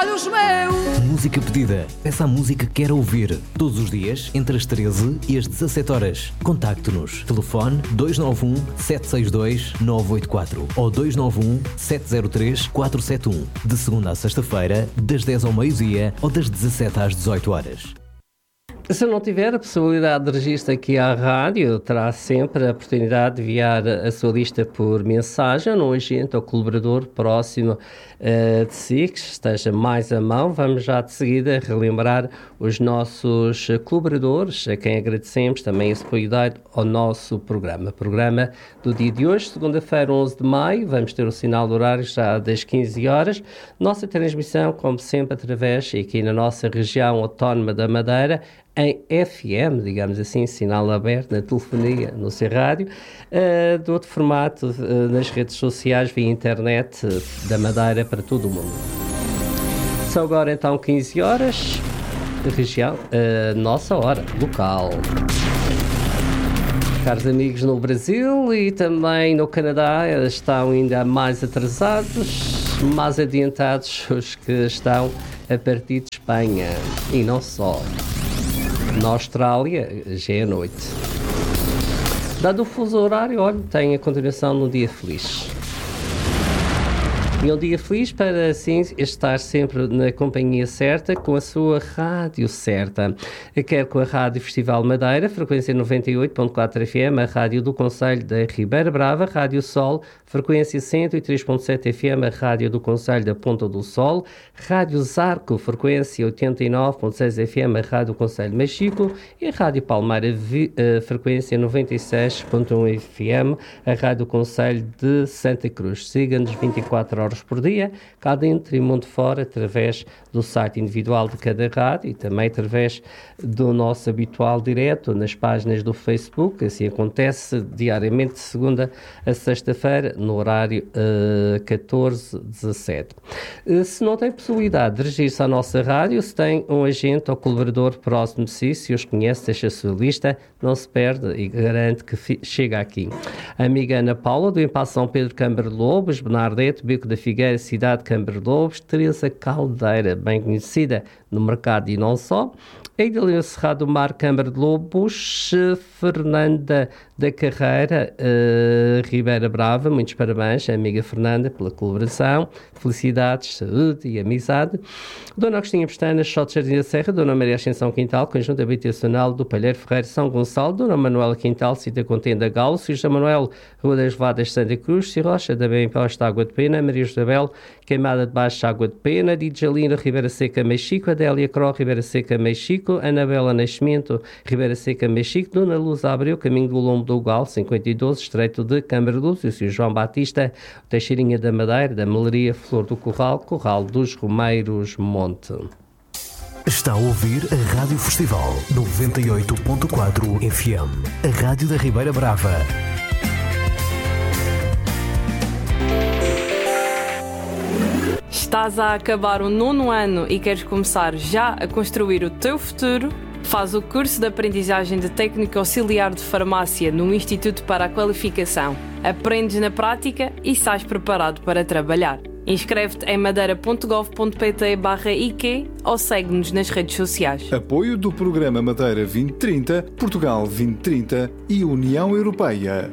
olhos meus. Música pedida. Peça a música que quer ouvir. Todos os dias, entre as 13 e as 17 horas. Contacte-nos. Telefone 291 762 984 ou 291 703 471. De segunda a sexta-feira, das 10 ao meio-dia ou das 17 às 18 horas. Se não tiver a possibilidade de registro aqui à rádio, terá sempre a oportunidade de enviar a sua lista por mensagem num agente ou colaborador próximo de si, que esteja mais à mão. Vamos já de seguida relembrar os nossos colaboradores, a quem agradecemos também esse apoio dado ao nosso programa. Programa do dia de hoje, segunda-feira, 11 de maio, vamos ter o sinal de horário já das 15 horas. Nossa transmissão, como sempre, através, aqui na nossa região autónoma da Madeira, em FM, digamos assim, sinal aberto na telefonia, no seu rádio, de outro formato nas redes sociais, via internet da Madeira para todo o mundo. São agora então 15 horas, região, nossa hora, local. Caros amigos no Brasil e também no Canadá, estão ainda mais atrasados, mais adiantados os que estão a partir de Espanha, e não só. Na Austrália já é noite. Dado o fuso horário, olha, tem a continuação num dia feliz. E um dia feliz para, assim, estar sempre na companhia certa, com a sua rádio certa. Quer com a Rádio Festival Madeira, frequência 98.4 FM, a Rádio do Concelho da Ribeira Brava, Rádio Sol, frequência 103.7 FM, a Rádio do Concelho da Ponta do Sol, Rádio Zarco, frequência 89.6 FM, a Rádio do Concelho de Machico, e a Rádio Palmeira, frequência 96.1 FM, a Rádio do Concelho de Santa Cruz. Siga-nos 24 horas por dia, cá dentro e mundo fora, através do site individual de cada rádio e também através do nosso habitual direto nas páginas do Facebook. Assim acontece diariamente de segunda a sexta-feira, no horário 14-17. Se não tem possibilidade de dirigir-se à nossa rádio, se tem um agente ou colaborador próximo de si, se os conhece, deixa a sua lista, não se perde e garante que chega aqui. A amiga Ana Paula, do Impasse São Pedro Câmara de Lobos, Bernardete, Beco da Figueira, cidade de Câmara de Lobos, Teresa Caldeira, bem conhecida no mercado e não só, a Idalina Cerrado do Mar, Câmara de Lobos, Fernanda da Carreira, Ribeira Brava, muitos parabéns, amiga Fernanda, pela colaboração, felicidades, saúde e amizade. Dona Agostinha Pestana, Shot Jardim da Serra, Dona Maria Ascensão Quintal, Conjunto Habitacional do Palheiro Ferreira, São Gonçalo, Dona Manuela Quintal, Cida Contenda Galo, Sr. José Manuel, Rua das Vadas, Santa Cruz, Sr. Rocha, da Bem Imposta, Água de Pena, Maria Isabel, Queimada de Baixo, Água de Pena, Djalina, Ribeira Seca, Mexico, Adélia Cro, Ribeira Seca, Mexico, Anabela Nascimento, Ribeira Seca, Mexico, Dona Luz Abreu, Caminho do Lombo do Gal, 52, Estreito de Câmara de Luz, e o Sr. João Batista, Teixeirinha da Madeira, da Melaria, Flor do Corral, Corral dos Romeiros, Monte. Está a ouvir a Rádio Festival 98.4 FM, a Rádio da Ribeira Brava. Estás a acabar o 9º ano e queres começar já a construir o teu futuro? Faz o curso de aprendizagem de técnico auxiliar de farmácia no Instituto para a Qualificação. Aprendes na prática e sais preparado para trabalhar. Inscreve-te em madeira.gov.pt/IQ ou segue-nos nas redes sociais. Apoio do Programa Madeira 2030, Portugal 2030 e União Europeia.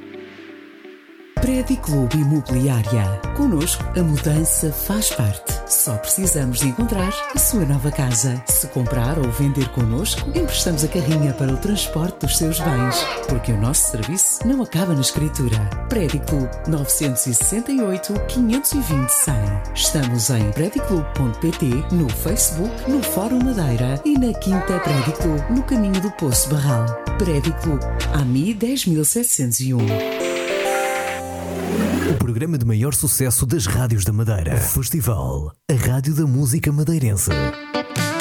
Prédio Clube Imobiliária. Connosco, a mudança faz parte. Só precisamos de encontrar a sua nova casa. Se comprar ou vender connosco, emprestamos a carrinha para o transporte dos seus bens. Porque o nosso serviço não acaba na escritura. Prédio Clube 968 520 100. Estamos em prediclube.pt, no Facebook, no Fórum Madeira e na Quinta Prédio Clube, no caminho do Poço Barral. Prédio Clube, AMI 10701. O programa de maior sucesso das rádios da Madeira. Festival, a rádio da música madeirense.